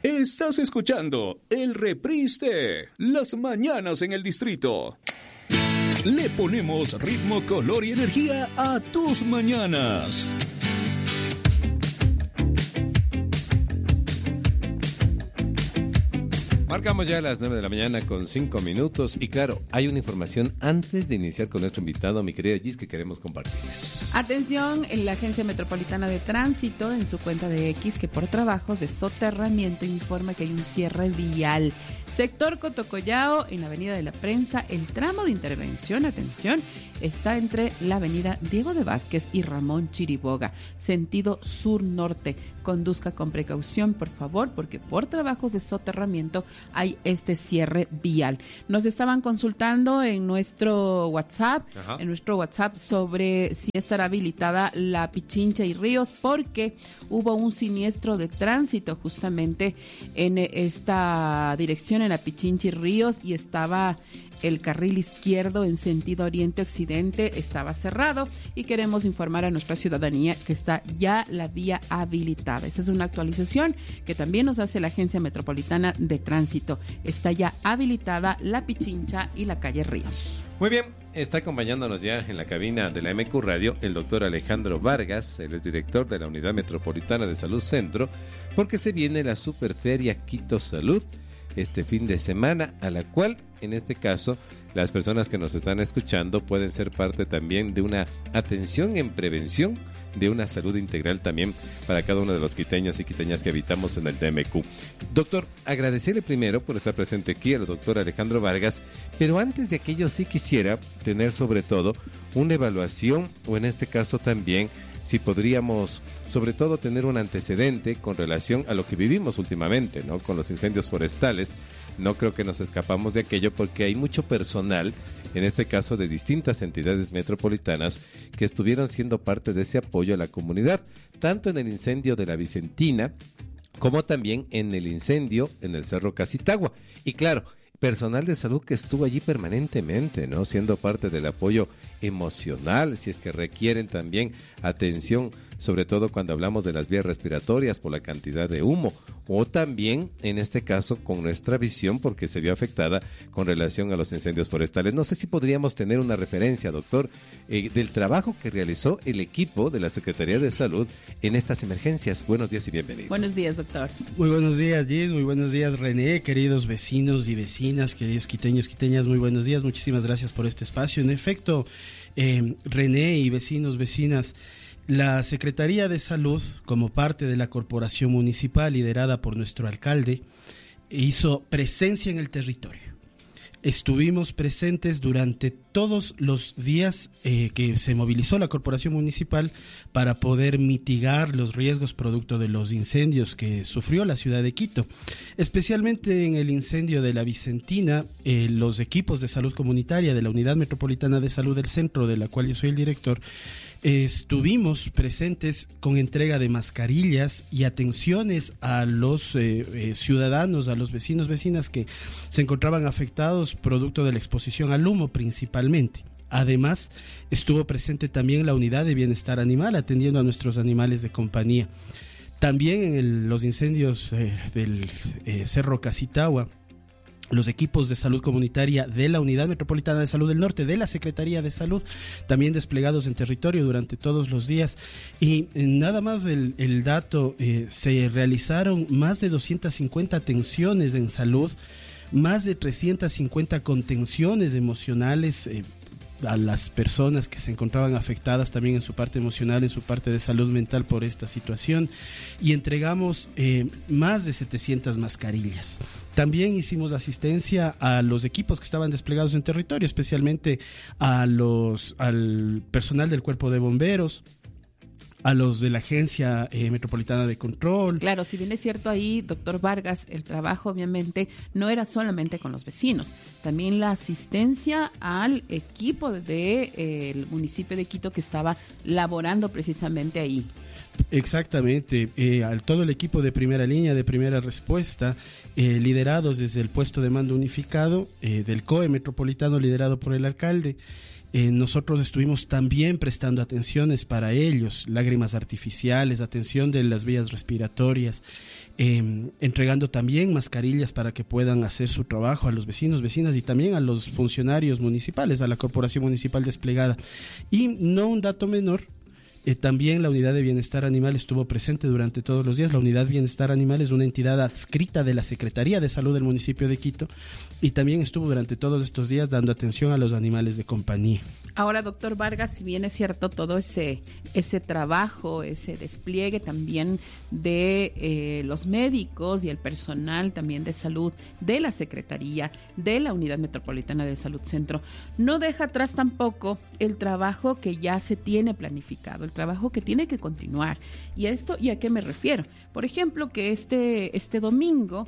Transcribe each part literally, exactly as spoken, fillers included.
Estás escuchando el reprise de Las Mañanas en el Distrito. Le ponemos ritmo, color y energía a tus mañanas. Marcamos ya a las nueve de la mañana con cinco minutos y claro, hay una información antes de iniciar con nuestro invitado, mi querida Gis, que queremos compartirles. Atención, en la Agencia Metropolitana de Tránsito, en su cuenta de X, que por trabajos de soterramiento informa que hay un cierre vial. Sector Cotocollao, en la Avenida de la Prensa, el tramo de intervención, atención, está entre la Avenida Diego de Vázquez y Ramón Chiriboga, sentido sur-norte. Conduzca con precaución, por favor, porque por trabajos de soterramiento hay este cierre vial. Nos estaban consultando en nuestro WhatsApp, Ajá. en nuestro WhatsApp sobre si estará habilitada la Pichincha y Ríos, porque hubo un siniestro de tránsito justamente en esta dirección, en la Pichincha y Ríos, y estaba el carril izquierdo en sentido oriente-occidente, estaba cerrado, y queremos informar a nuestra ciudadanía que está ya la vía habilitada. Esa es una actualización que también nos hace la Agencia Metropolitana de Tránsito. Está ya habilitada la Pichincha y la calle Ríos. Muy bien, está acompañándonos ya en la cabina de la M Q Radio el doctor Alejandro Vargas, él es director de la Unidad Metropolitana de Salud Centro, porque se viene la Superferia Quito Salud este fin de semana, a la cual, en este caso, las personas que nos están escuchando pueden ser parte también de una atención en prevención, de una salud integral también para cada uno de los quiteños y quiteñas que habitamos en el D M Q. Doctor, agradecerle primero por estar presente aquí al doctor Alejandro Vargas, pero antes de aquello sí quisiera tener sobre todo una evaluación, o en este caso también si podríamos, sobre todo, tener un antecedente con relación a lo que vivimos últimamente, ¿no? Con los incendios forestales. No creo que nos escapamos de aquello porque hay mucho personal, en este caso de distintas entidades metropolitanas, que estuvieron siendo parte de ese apoyo a la comunidad, tanto en el incendio de la Vicentina, como también en el incendio en el Cerro Casitagua. Y claro, personal de salud que estuvo allí permanentemente, ¿no? Siendo parte del apoyo emocional, si es que requieren también atención, sobre todo cuando hablamos de las vías respiratorias por la cantidad de humo, o también, en este caso, con nuestra visión, porque se vio afectada con relación a los incendios forestales. No sé si podríamos tener una referencia, doctor, eh, del trabajo que realizó el equipo de la Secretaría de Salud en estas emergencias. Buenos días y bienvenidos. Buenos días, doctor. Muy buenos días, Gis, muy buenos días, René, queridos vecinos y vecinas, queridos quiteños, quiteñas, muy buenos días, muchísimas gracias por este espacio. En efecto, eh, René y vecinos, vecinas, la Secretaría de Salud, como parte de la Corporación Municipal liderada por nuestro alcalde, hizo presencia en el territorio. Estuvimos presentes durante todos los días eh, que se movilizó la Corporación Municipal para poder mitigar los riesgos producto de los incendios que sufrió la ciudad de Quito. Especialmente en el incendio de la Vicentina, eh, los equipos de salud comunitaria de la Unidad Metropolitana de Salud del Centro, de la cual yo soy el director, estuvimos presentes con entrega de mascarillas y atenciones a los eh, eh, ciudadanos, a los vecinos, vecinas que se encontraban afectados producto de la exposición al humo principalmente. Además, estuvo presente también la unidad de bienestar animal atendiendo a nuestros animales de compañía. También en el, los incendios eh, del eh, Cerro Casitagua, los equipos de salud comunitaria de la Unidad Metropolitana de Salud del Norte, de la Secretaría de Salud, también desplegados en territorio durante todos los días. Y nada más el, el dato, eh, se realizaron más de doscientas cincuenta atenciones en salud, más de trescientas cincuenta contenciones emocionales, eh, a las personas que se encontraban afectadas también en su parte emocional, en su parte de salud mental por esta situación, y entregamos eh, más de setecientas mascarillas. También hicimos asistencia a los equipos que estaban desplegados en territorio, especialmente a los, al personal del Cuerpo de Bomberos, a los de la Agencia eh, Metropolitana de Control. Claro, si bien es cierto ahí, doctor Vargas, el trabajo obviamente no era solamente con los vecinos, también la asistencia al equipo del de, eh, municipio de Quito que estaba laborando precisamente ahí. Exactamente, eh, al todo el equipo de primera línea, de primera respuesta, eh, liderados desde el puesto de mando unificado eh, del C O E metropolitano liderado por el alcalde, eh, nosotros estuvimos también prestando atenciones para ellos, lágrimas artificiales, atención de las vías respiratorias, eh, entregando también mascarillas para que puedan hacer su trabajo a los vecinos, vecinas y también a los funcionarios municipales, a la corporación municipal desplegada. Y no un dato menor, Eh, también la Unidad de Bienestar Animal estuvo presente durante todos los días. La Unidad Bienestar Animal es una entidad adscrita de la Secretaría de Salud del municipio de Quito y también estuvo durante todos estos días dando atención a los animales de compañía. Ahora, doctor Vargas, si bien es cierto todo ese, ese trabajo, ese despliegue también de eh, los médicos y el personal también de salud de la Secretaría, de la Unidad Metropolitana de Salud Centro, no deja atrás tampoco el trabajo que ya se tiene planificado, el trabajo que tiene que continuar. ¿Y a esto y a qué me refiero? Por ejemplo, que este, este domingo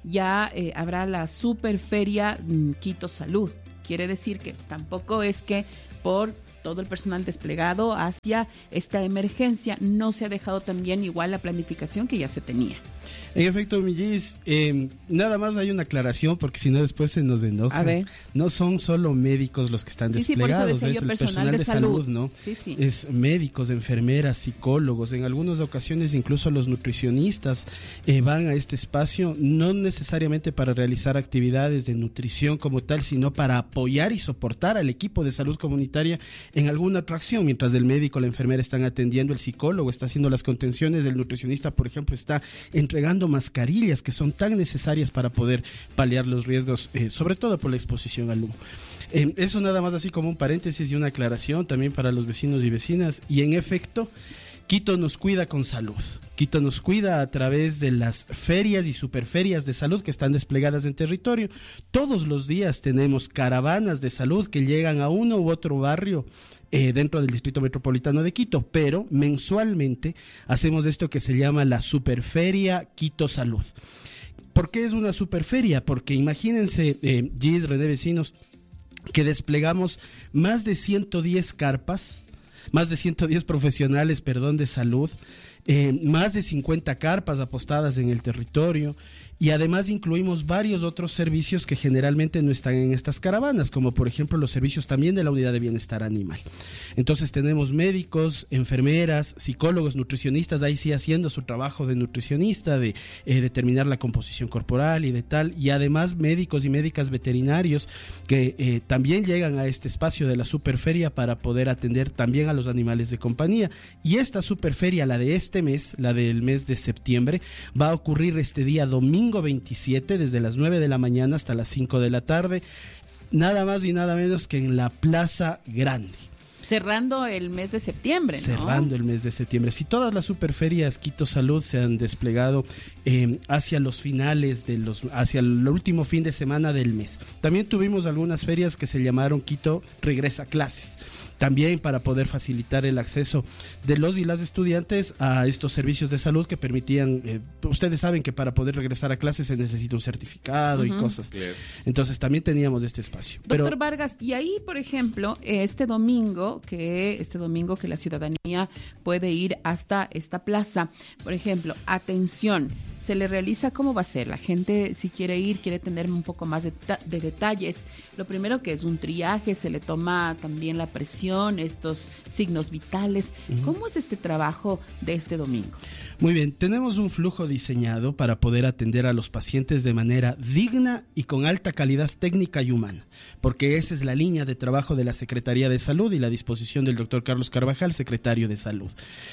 ya eh, habrá la Superferia mm, Quito Salud. Quiere decir que tampoco es que por todo el personal desplegado hacia esta emergencia no se ha dejado también igual la planificación que ya se tenía. En efecto, Millis, eh, nada más hay una aclaración porque si no después se nos enoja. A ver. No son solo médicos los que están Sí, desplegados, sí, por eso decía es yo el personal personal de de salud, salud, ¿no? Sí, sí. Es médicos, enfermeras, psicólogos, en algunas ocasiones incluso los nutricionistas eh, van a este espacio no necesariamente para realizar actividades de nutrición como tal, sino para apoyar y soportar al equipo de salud comunitaria en alguna otra acción, mientras el médico, la enfermera están atendiendo, el psicólogo está haciendo las contenciones, el nutricionista, por ejemplo, está entregando mascarillas que son tan necesarias para poder paliar los riesgos, eh, sobre todo por la exposición al humo. Eh, eso nada más así como un paréntesis y una aclaración también para los vecinos y vecinas. Y en efecto, Quito nos cuida con salud. Quito nos cuida a través de las ferias y superferias de salud que están desplegadas en territorio. Todos los días tenemos caravanas de salud que llegan a uno u otro barrio eh, dentro del Distrito Metropolitano de Quito, pero mensualmente hacemos esto que se llama la Superferia Quito Salud. ¿Por qué es una superferia? Porque imagínense, eh, Gis, René, vecinos, que desplegamos más de ciento diez carpas, más de ciento diez profesionales, perdón, de salud, eh, más de cincuenta carpas apostadas en el territorio, y además incluimos varios otros servicios que generalmente no están en estas caravanas, como por ejemplo los servicios también de la Unidad de Bienestar Animal. Entonces tenemos médicos, enfermeras, psicólogos, nutricionistas, ahí sí haciendo su trabajo de nutricionista, de eh, determinar la composición corporal y de tal, y además médicos y médicas veterinarios que eh, también llegan a este espacio de la superferia para poder atender también a los animales de compañía. Y esta superferia, la de este mes, la del mes de septiembre, va a ocurrir este día domingo veintisiete, desde las nueve de la mañana hasta las cinco de la tarde, nada más y nada menos que en la Plaza Grande. Cerrando el mes de septiembre, ¿no? Cerrando el mes de septiembre. Si todas las superferias Quito Salud se han desplegado eh, hacia los finales de los, hacia el último fin de semana del mes. También tuvimos algunas ferias que se llamaron Quito Regresa a Clases, también para poder facilitar el acceso de los y las estudiantes a estos servicios de salud que permitían, eh, ustedes saben que para poder regresar a clases se necesita un certificado, uh-huh, y cosas. Claro. Entonces también teníamos este espacio. Doctor Pero, Vargas, y ahí, por ejemplo, este domingo, que este domingo que la ciudadanía puede ir hasta esta plaza, por ejemplo, atención, se le realiza, ¿cómo va a ser? La gente, si quiere ir, quiere tener un poco más de, de detalles. Lo primero que es un triaje, se le toma también la presión, estos signos vitales. Uh-huh. ¿Cómo es este trabajo de este domingo? Muy bien, tenemos un flujo diseñado para poder atender a los pacientes de manera digna y con alta calidad técnica y humana, porque esa es la línea de trabajo de la Secretaría de Salud y la disposición del doctor Carlos Carvajal, secretario de Salud.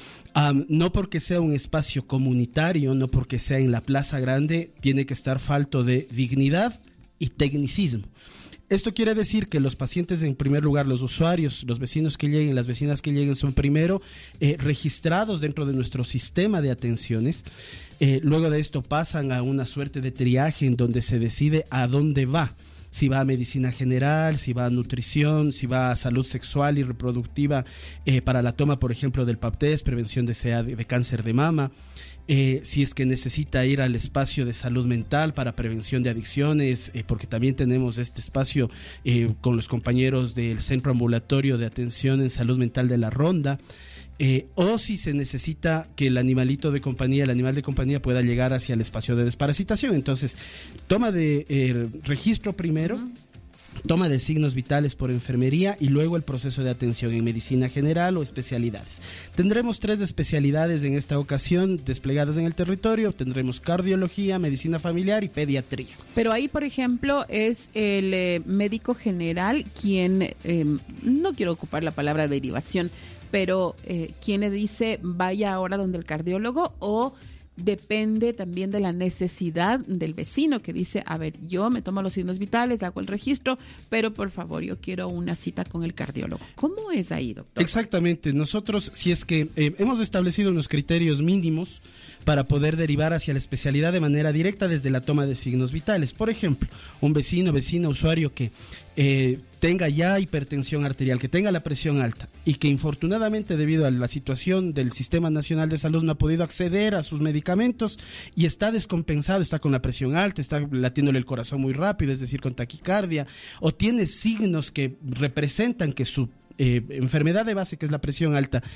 Um, no porque sea un espacio comunitario, no porque sea en la Plaza Grande, tiene que estar falto de dignidad y tecnicismo. Esto quiere decir que los pacientes, en primer lugar, los usuarios, los vecinos que lleguen, las vecinas que lleguen, son primero eh, registrados dentro de nuestro sistema de atenciones. Eh, luego de esto pasan a una suerte de triaje en donde se decide a dónde va. Si va a medicina general, si va a nutrición, si va a salud sexual y reproductiva eh, para la toma, por ejemplo, del pap test, prevención de, C A D, de cáncer de mama. Eh, si es que necesita ir al espacio de salud mental para prevención de adicciones, eh, porque también tenemos este espacio eh, con los compañeros del Centro Ambulatorio de Atención en Salud Mental de La Ronda. Eh, o si se necesita que el animalito de compañía, el animal de compañía pueda llegar hacia el espacio de desparasitación. Entonces, toma de eh, registro primero. Uh-huh. toma de signos vitales por enfermería y luego el proceso de atención en medicina general o especialidades. Tendremos tres especialidades en esta ocasión desplegadas en el territorio. Tendremos cardiología, medicina familiar y pediatría. Pero ahí, por ejemplo, es el eh, médico general quien, eh, no quiero ocupar la palabra derivación, pero eh, quien le dice vaya ahora donde el cardiólogo, o depende también de la necesidad del vecino que dice, a ver, yo me tomo los signos vitales, hago el registro, pero por favor yo quiero una cita con el cardiólogo. ¿Cómo es ahí, doctor? Exactamente. Nosotros, si es que eh, hemos establecido unos criterios mínimos para poder derivar hacia la especialidad de manera directa desde la toma de signos vitales. Por ejemplo, un vecino, vecina, usuario que eh, tenga ya hipertensión arterial, que tenga la presión alta y que infortunadamente debido a la situación del Sistema Nacional de Salud no ha podido acceder a sus medicamentos y está descompensado, está con la presión alta, está latiéndole el corazón muy rápido, es decir, con taquicardia, o tiene signos que representan que su Eh, enfermedad de base, que es la presión alta,